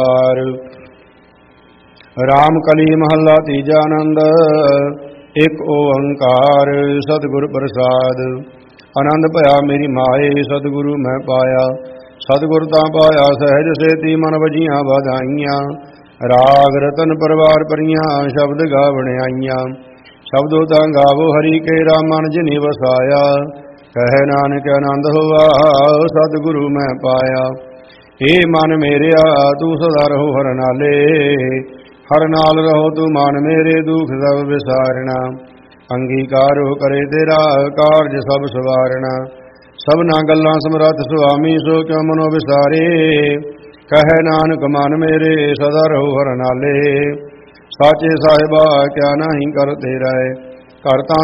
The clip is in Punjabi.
ਰਾਮ ਕਲੀ ਮਹੱਲਾ ਤੀਜਾ। ਆਨੰਦ ਇਕ ਓੰਕਾਰ ਸਤਿਗੁਰ ਪ੍ਰਸਾਦ। ਆਨੰਦ ਭਇਆ ਮੇਰੀ ਮਾਏ ਸਤਿਗੁਰੂ ਮੈਂ ਪਾਇਆ। ਸਤਿਗੁਰ ਤਾਂ ਪਾਇਆ ਸਹਿਜ ਸੇਤੀ ਮਨ ਵਜੀਆਂ ਵਧਾਈਆਂ। ਰਾਗ ਰਤਨ ਪਰਵਾਰ ਭਰੀਆਂ ਸ਼ਬਦ ਗਾਵਣ ਆਈਆਂ। ਸ਼ਬਦੋ ਤਾਂ ਗਾਵੋ ਹਰੀ ਕੇਰਾ ਮਨ ਜਿਨੀ ਵਸਾਇਆ। ਕਹੈ ਨਾਨਕ ਆਨੰਦ ਹੋਆ ਸਤਿਗੁਰੂ ਮੈਂ ਪਾਇਆ। ਏ ਮਨ ਮੇਰਿਆ ਤੂੰ ਸਦਾ ਰਹੋ ਹਰ ਨਾਲੇ। ਹਰ ਨਾਲ ਰਹੋ ਤੂੰ ਮਨ ਮੇਰੇ ਦੁਖ ਸਭ ਵਿਸਾਰਣਾ। ਅੰਗੀਕਾਰੋ ਕਰੇ ਤੇਰਾ ਕਾਰਜ ਸਭ ਸਵਾਰਣਾ। ਸਭਨਾ ਗੱਲਾਂ ਸਮਰੱਥ ਸੁਆਮੀ ਸੋ ਕਿਉ ਮਨੋ ਵਿਸਾਰੇ। ਕਹੈ ਨਾਨਕ ਮਨ ਮੇਰੇ ਸਦਾ ਰਹੋ ਹਰ ਨਾਲੇ। ਸਾਚੇ ਸਾਹਿਬਾ ਕਿਆ ਨਾਹੀ ਕਰ ਤੇਰਾ। ਘਰ ਤਾਂ